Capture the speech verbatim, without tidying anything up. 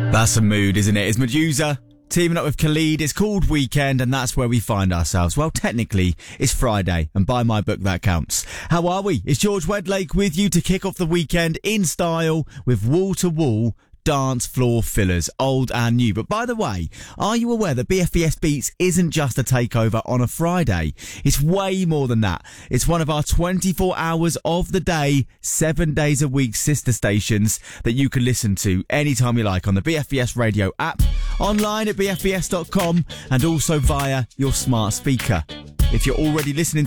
That's a mood, isn't it? It's Medusa teaming up with Khalid. It's called Weekend, and that's where we find ourselves. Well, technically, it's Friday, and by my book, that counts. How are we? It's George Wedlake with you to kick off the weekend in style with wall-to-wall dance floor fillers, old and new. But by the way, are you aware that B F B S Beats isn't just a takeover on a Friday? It's way more than that. It's one of our twenty-four hours of the day, seven days a week sister stations that you can listen to anytime you like on the B F B S radio app, online at b f b s dot com, and also via your smart speaker. If you're already listening to